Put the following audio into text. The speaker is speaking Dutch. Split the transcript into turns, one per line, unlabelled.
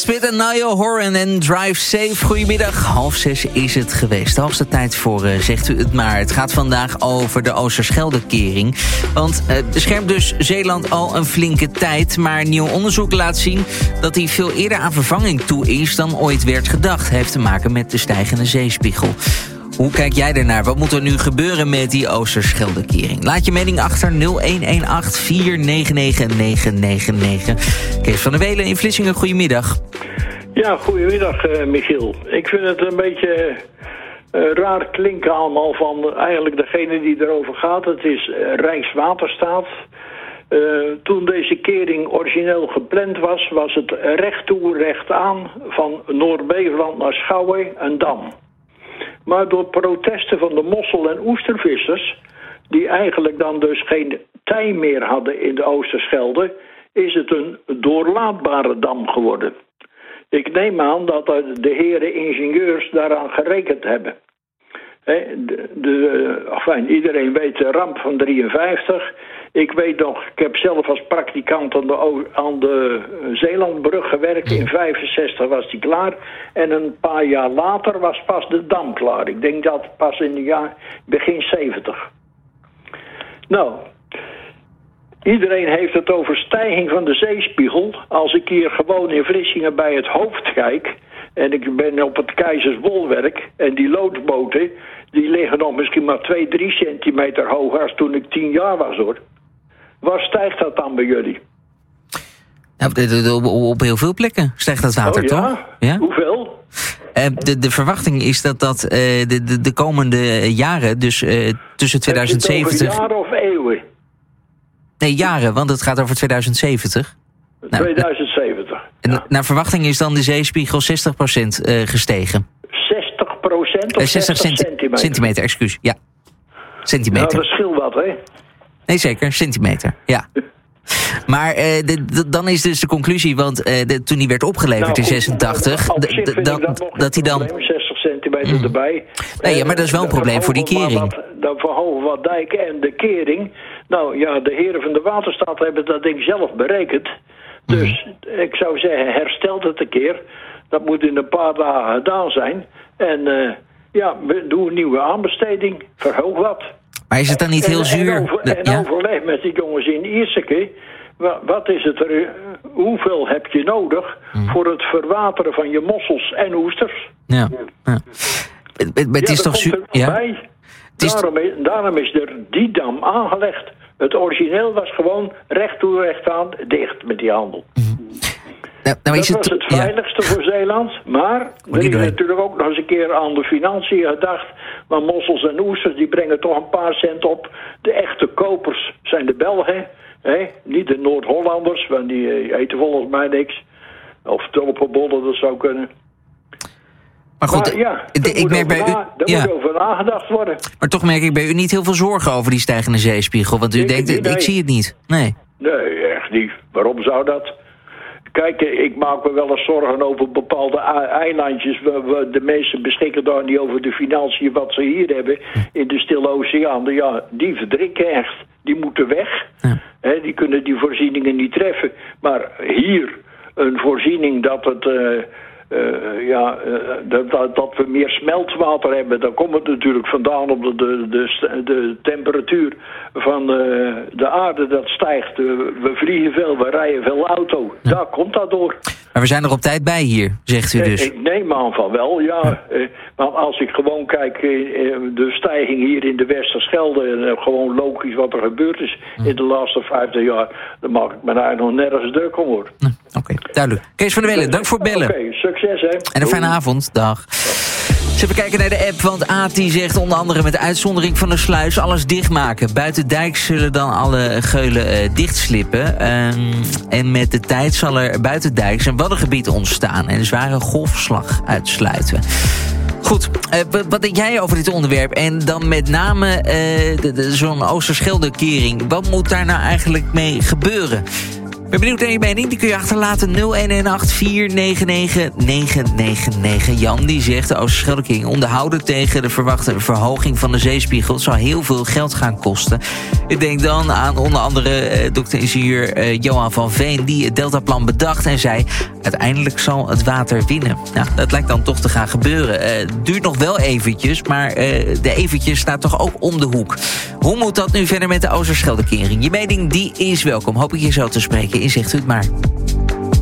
Spit en Niall Horan en Drive Safe. Goedemiddag, 5:30 is het geweest. De hoogste tijd voor zegt u het maar. Het gaat vandaag over de Oosterscheldekering. Want beschermt dus Zeeland al een flinke tijd. Maar nieuw onderzoek laat zien dat hij veel eerder aan vervanging toe is dan ooit werd gedacht. Heeft te maken met de stijgende zeespiegel. Hoe kijk jij ernaar? Wat moet er nu gebeuren met die Oosterscheldekering? Laat je mening achter 0118 499 999. Kees van der Welen in Vlissingen, goedemiddag.
Ja, goedemiddag Michiel. Ik vind het een beetje raar klinken allemaal van eigenlijk degene die erover gaat. Het is Rijkswaterstaat. Toen deze kering origineel gepland was, was het recht toe, recht aan van Noord-Beverland naar Schouwen een dam. Maar door protesten van de mossel- en oestervissers, die eigenlijk dan dus geen tij meer hadden in de Oosterschelde, is het een doorlaatbare dam geworden. Ik neem aan dat de heren ingenieurs daaraan gerekend hebben. Iedereen weet de ramp van 53. Ik weet nog, ik heb zelf als praktikant aan de Zeelandbrug gewerkt. In 65 was die klaar. En een paar jaar later was pas de dam klaar. Ik denk dat pas in het jaar begin 70. Nou, iedereen heeft het over stijging van de zeespiegel. Als ik hier gewoon in Vlissingen bij het hoofd kijk, en ik ben op het Keizersbolwerk, en die loodsboten, die liggen nog misschien maar 2-3 centimeter hoger als toen ik 10 jaar was, hoor. Waar stijgt dat dan bij jullie?
Op heel veel plekken stijgt dat water, toch? Ja?
Hoeveel?
De verwachting is dat de komende jaren, dus tussen 2070...
Over jaren of eeuwen?
Nee, jaren, want het gaat over 2070.
2070.
Naar verwachting is dan de zeespiegel 60% gestegen.
60% of
60 centimeter, excuus. Ja, centimeter.
Nou, dat scheelt wat, hè?
Nee, zeker, centimeter, ja. Maar dan is dus de conclusie, want toen hij werd opgeleverd in 86... dat hij dan
60 centimeter erbij.
Nee, ja, maar dat is wel een probleem voor die kering.
Dan verhogen wat dijken en de kering. Nou ja, de heren van de Waterstaat hebben dat ding zelf berekend. Dus ik zou zeggen, herstelt het een keer. Dat moet in een paar dagen gedaan zijn. En doe een nieuwe aanbesteding. Verhoog wat.
Maar is het dan niet heel zuur?
Overleg met die jongens in Ierseke. Wat is het er? Hoeveel heb je nodig voor het verwateren van je mossels en oesters?
Ja. Het is toch zuur?
Daarom is er die dam aangelegd. Het origineel was gewoon recht toe, recht aan, dicht met die handel. Dat was het veiligste voor Zeeland. Maar er is natuurlijk ook nog eens een keer aan de financiën gedacht. Maar mossels en oesters, die brengen toch een paar cent op. De echte kopers zijn de Belgen. Niet de Noord-Hollanders, want die eten volgens mij niks. Of tropenbollen, dat zou kunnen.
Maar goed, ik merk bij u...
Daar moet over nagedacht worden.
Maar toch merk ik bij u niet heel veel zorgen over die stijgende zeespiegel. Want u denkt, ik zie het niet. Nee,
echt niet. Waarom zou dat? Kijk, ik maak me wel eens zorgen over bepaalde eilandjes. De mensen beschikken daar niet over de financiën wat ze hier hebben in de Stille Oceaan. Ja, die verdrinken echt. Die moeten weg. Ja. Die kunnen die voorzieningen niet treffen. Maar hier een voorziening dat het... dat we meer smeltwater hebben. Dan komt het natuurlijk vandaan op de temperatuur van de aarde dat stijgt. We vliegen veel, we rijden veel auto. Ja. Daar komt dat door.
Maar we zijn er op tijd bij hier, zegt u dus.
Ik neem aan van wel, ja. Maar als ik gewoon kijk, de stijging hier in de Westerschelde, gewoon logisch wat er gebeurd is in de laatste 50 jaar, dan maak ik me daar nog nergens druk om, hoor.
Oké, duidelijk. Kees van der Welen, dank voor het bellen.
Oké, succes, hè.
En een fijne avond, dag. Even kijken naar de app, want Ati zegt onder andere met uitzondering van de sluis alles dichtmaken. Buitendijk zullen dan alle geulen dichtslippen. En met de tijd zal er buitendijks een waddengebied ontstaan en een zware golfslag uitsluiten. Goed, wat denk jij over dit onderwerp? En dan met name zo'n Oosterscheldekering. Wat moet daar nou eigenlijk mee gebeuren? Ik ben benieuwd naar je mening. Die kun je achterlaten 0118-499-999. Jan die zegt de Oosterscheldekering onderhouden tegen de verwachte verhoging van de zeespiegel. Het zal heel veel geld gaan kosten. Ik denk dan aan onder andere dokter-ingenieur Johan van Veen die het Deltaplan bedacht en zei uiteindelijk zal het water winnen. Nou, dat lijkt dan toch te gaan gebeuren. Het duurt nog wel eventjes, maar de eventjes staat toch ook om de hoek. Hoe moet dat nu verder met de Oosterscheldekering? Je mening die is welkom. Hoop ik je zo te spreken in Zegt U Het Maar.